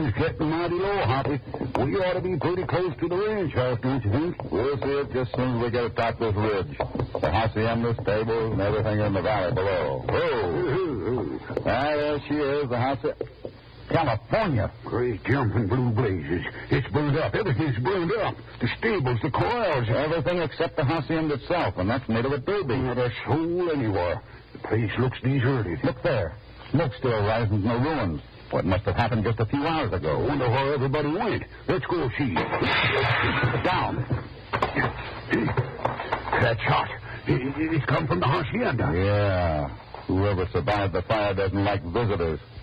Sun's getting mighty low, Hoppy. We ought to be pretty close to the ranch house, don't you think? We'll see it just as soon as we get atop this ridge. The hacienda, stables, and everything in the valley below. Whoa! There she is, the hacienda. California. Great jumping blue blazes. It's burned up. Everything's burned up. The stables, the corrals. Everything except the hacienda itself, and that's made of adobe. Not a soul anywhere. The place looks deserted. Look there. Smoke still rising from the ruins. What must have happened just a few hours ago. I wonder where everybody went. Let's go see. Down. That's hot. It's come from the hacienda. Yeah. Whoever survived the fire doesn't like visitors.